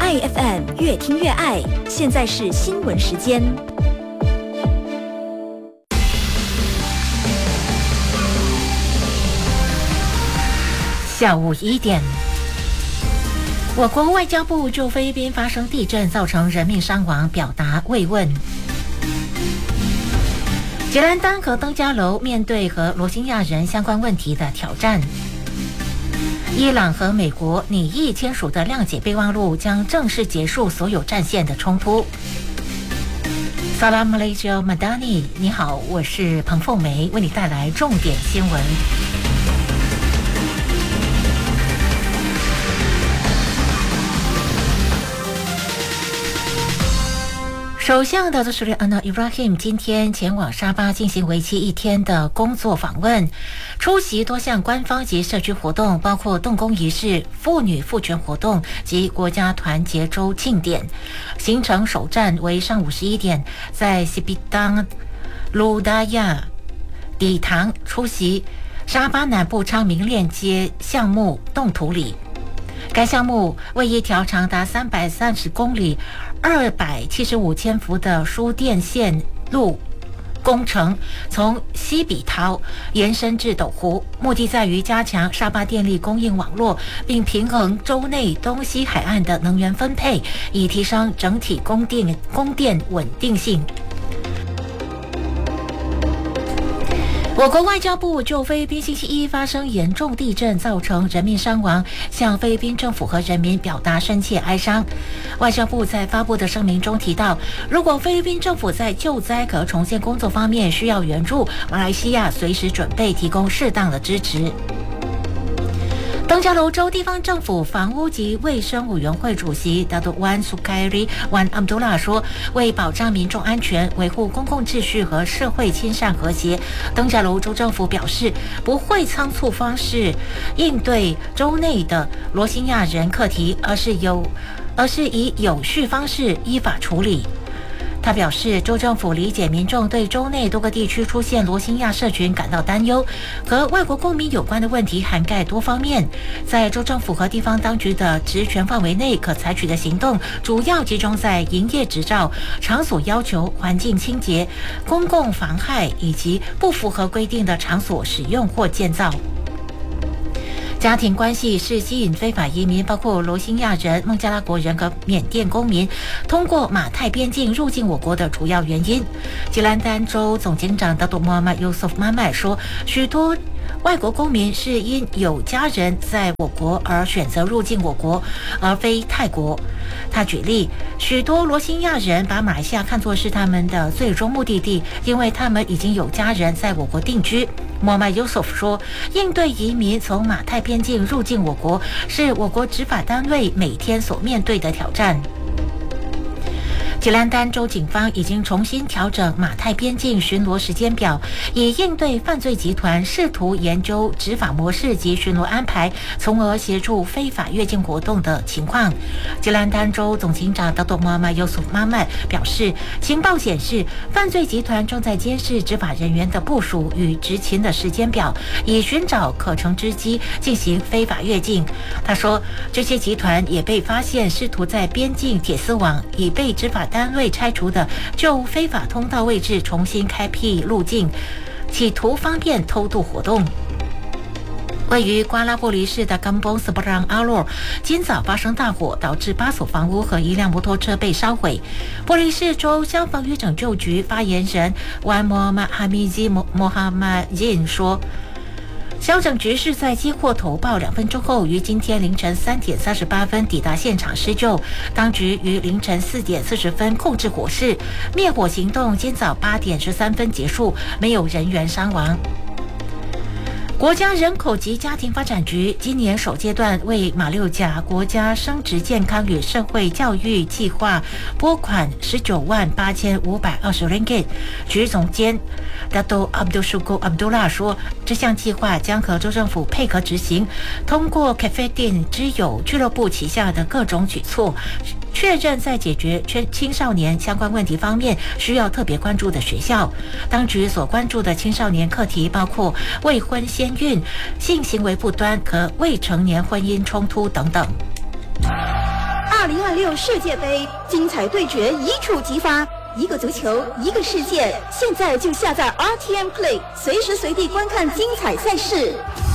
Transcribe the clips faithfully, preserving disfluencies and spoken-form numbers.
爱 F M 越听越爱，现在是新闻时间。 下午一点，我国外交部就菲律宾发生地震造成人命伤亡表达慰问。吉兰丹和登嘉楼面对和罗兴亚人相关问题的挑战。伊朗和美国拟议签署的谅解备忘录将正式结束所有战线的冲突。Salam Malaysia Madani， 你好，我是彭凤梅，为你带来重点新闻。首相的苏里安娜·伊布拉希姆今天前往沙巴进行为期一天的工作访问，出席多项官方及社区活动，包括动工仪式、妇女赋权活动及国家团结周庆典。行程首站为上午十一点，在西比当鲁达亚礼堂出席沙巴南部昌明链接项目动土礼。该项目为一条长达三百三十公里、二百七十五千伏的输电线路工程，从西比涛延伸至斗湖，目的在于加强沙巴电力供应网络，并平衡州内东西海岸的能源分配，以提升整体供电供电稳定性。我国外交部就菲律宾星期一发生严重地震造成人命伤亡，向菲律宾政府和人民表达深切哀伤。外交部在发布的声明中提到，如果菲律宾政府在救灾和重建工作方面需要援助，马来西亚随时准备提供适当的支持。登嘉楼州地方政府房屋及卫生委员会主席达多万苏凯里万阿姆杜拉说，为保障民众安全、维护公共秩序和社会亲善和谐，登嘉楼州政府表示不会仓促方式应对州内的罗兴亚人课题，而是有而是以有序方式依法处理。他表示，州政府理解民众对州内多个地区出现罗兴亚社群感到担忧，和外国公民有关的问题涵盖多方面，在州政府和地方当局的职权范围内可采取的行动，主要集中在营业执照、场所要求、环境清洁、公共妨害以及不符合规定的场所使用或建造。家庭关系是吸引非法移民，包括罗兴亚人、孟加拉国人和缅甸公民通过马泰边境入境我国的主要原因。吉兰丹州总警长达多穆罕默尤素夫妈麦说，许多外国公民是因有家人在我国而选择入境我国，而非泰国。他举例，许多罗兴亚人把马来西亚看作是他们的最终目的地，因为他们已经有家人在我国定居。穆罕默尤素夫说，应对移民从马泰边境入境我国，是我国执法单位每天所面对的挑战。吉兰丹州警方已经重新调整马泰边境巡逻时间表，以应对犯罪集团试图研究执法模式及巡逻安排，从而协助非法越境活动的情况。吉兰丹州总警长达多穆罕默尤素夫妈麦表示，情报显示犯罪集团正在监视执法人员的部署与执勤的时间表，以寻找可乘之机进行非法越境。他说，这些集团也被发现试图在边境铁丝网已被执法单位拆除的就非法通道位置重新开辟路径，企图方便偷渡活动。位于瓜拉布黎市的甘邦斯布朗阿洛今早发生大火，导致八所房屋和一辆摩托车被烧毁。布黎市州消防与拯救局发言人万莫马哈米基莫莫哈马因说，消拯局是在接获投报两分钟后，于今天凌晨三点三十八分抵达现场施救。当局于凌晨四点四十分控制火势，灭火行动今早八点十三分结束，没有人员伤亡。国家人口及家庭发展局今年首阶段为马六甲国家生殖健康与社会教育计划拨款十九万八千五百二十 ringgit。局总监达多阿卜杜舒古阿卜杜拉说，这项计划将和州政府配合执行，通过 Cafe 店之友俱乐部旗下的各种举措，确认在解决青少年相关问题方面需要特别关注的学校。当局所关注的青少年课题包括未婚先孕、性行为不端和未成年婚姻冲突等等。 二零二六世界杯精彩对决一触即发，一个足球，一个世界。现在就下载 R T M Play， 随时随地观看精彩赛事。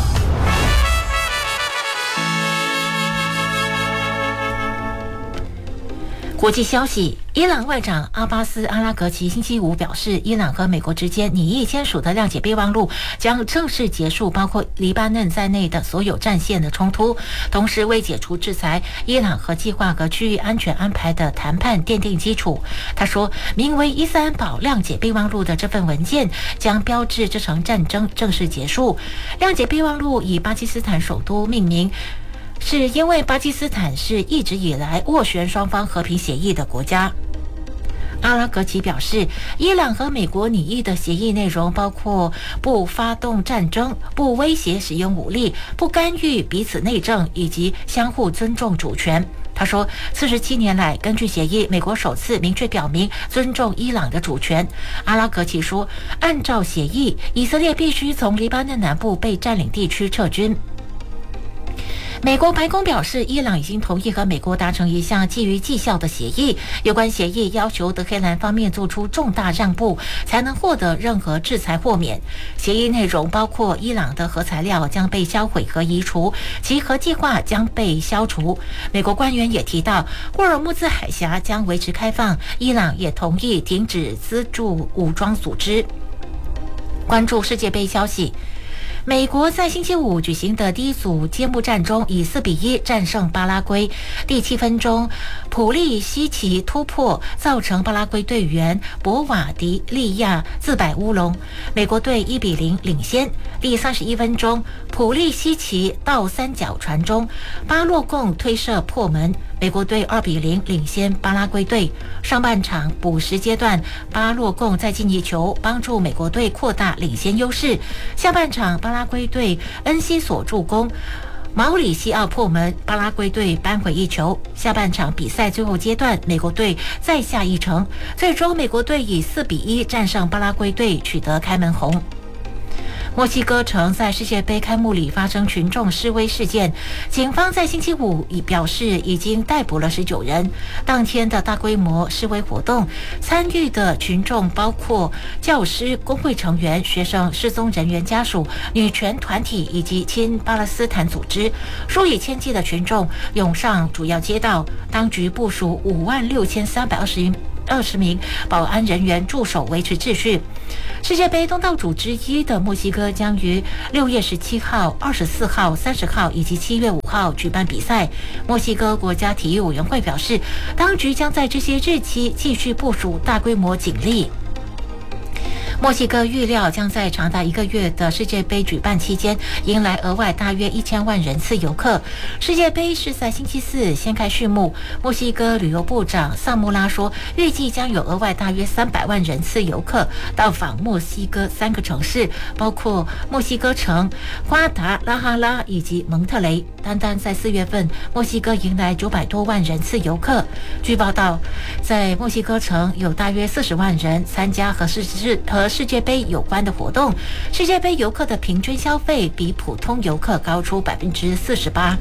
国际消息，伊朗外长阿巴斯·阿拉格齐星期五表示，伊朗和美国之间拟议签署的谅解备忘录将正式结束包括黎巴嫩在内的所有战线的冲突，同时为解除制裁伊朗和计划和区域安全安排的谈判奠定基础。他说，名为伊斯兰堡谅解备忘录的这份文件将标志这场战争正式结束。谅解备忘录以巴基斯坦首都命名，是因为巴基斯坦是一直以来斡旋双方和平协议的国家。阿拉格齐表示，伊朗和美国拟议的协议内容包括不发动战争、不威胁使用武力、不干预彼此内政以及相互尊重主权。他说，四十七年来，根据协议，美国首次明确表明尊重伊朗的主权。阿拉格齐说，按照协议，以色列必须从黎巴嫩南部被占领地区撤军。美国白宫表示，伊朗已经同意和美国达成一项基于绩效的协议。有关协议要求德黑兰方面做出重大让步，才能获得任何制裁豁免。协议内容包括伊朗的核材料将被销毁和移除，其核计划将被消除。美国官员也提到，霍尔木兹海峡将维持开放。伊朗也同意停止资助武装组织。关注世界杯消息。美国在星期五举行的第一组揭幕战中，以四比一战胜巴拉圭。第七分钟，普利西奇突破，造成巴拉圭队员博瓦迪利亚自摆乌龙，美国队一比零领先。第三十一分钟，普利西奇倒三角传中，巴洛贡推射破门，美国队二比零领先巴拉圭队。上半场补时阶段，巴洛贡再进一球，帮助美国队扩大领先优势。下半场，巴拉圭队恩西索助攻，毛里西奥破门，巴拉圭队扳回一球。下半场比赛最后阶段，美国队再下一城，最终美国队以四比一战胜巴拉圭队，取得开门红。墨西哥城在世界杯开幕礼发生群众示威事件，警方在星期五已表示已经逮捕了十九人。当天的大规模示威活动，参与的群众包括教师、工会成员、学生、失踪人员家属、女权团体以及亲巴勒斯坦组织。数以千计的群众涌上主要街道，当局部署五万六千三百二十二十名保安人员驻守维持秩序。世界杯东道主之一的墨西哥将于六月十七号、二十四号、三十号以及七月五号举办比赛。墨西哥国家体育委员会表示，当局将在这些日期继续部署大规模警力。墨西哥预料将在长达一个月的世界杯举办期间迎来额外大约一千万人次游客。世界杯是在星期四掀开序幕。墨西哥旅游部长萨穆拉说，预计将有额外大约三百万人次游客到访墨西哥三个城市，包括墨西哥城、瓜达拉哈拉以及蒙特雷。单单在四月份，墨西哥迎来九百多万人次游客。据报道，在墨西哥城有大约四十万人参加和世和世界杯有关的活动。世界杯游客的平均消费比普通游客高出百分之四十八。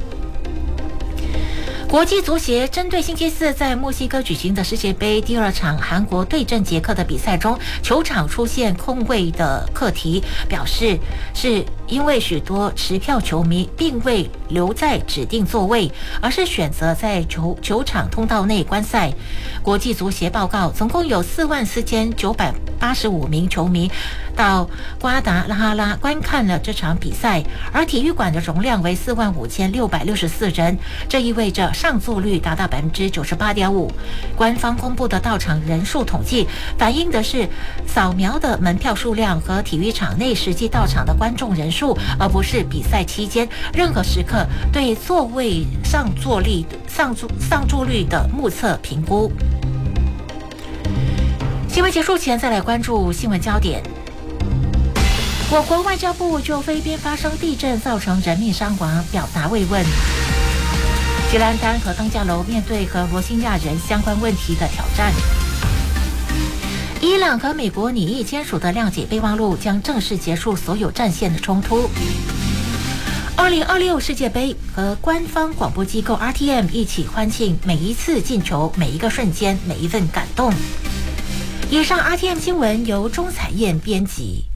国际足协针对星期四在墨西哥举行的世界杯第二场韩国对阵捷克的比赛中，球场出现空位的课题，表示是因为许多持票球迷并未留在指定座位，而是选择在球球场通道内观赛。国际足协报告，总共有四万四千九百八十五名球迷到瓜达拉哈拉观看了这场比赛，而体育馆的容量为四万五千六百六十四人，这意味着上座率达到百分之九十八点五。官方公布的到场人数统计反映的是扫描的门票数量和体育场内实际到场的观众人数，而不是比赛期间任何时刻对座位上座率上座上座率的目测评估。新闻结束前，再来关注新闻焦点。我国外交部就菲律宾发生地震造成人命伤亡表达慰问。吉兰丹和登嘉楼面对和罗兴亚人相关问题的挑战。伊朗和美国拟议签署的谅解备忘录将正式结束所有战线的冲突。 二零二六世界杯和官方广播机构 R T M 一起欢庆每一次进球、每一个瞬间、每一份感动。以上 R T M 新闻由钟彩燕编辑。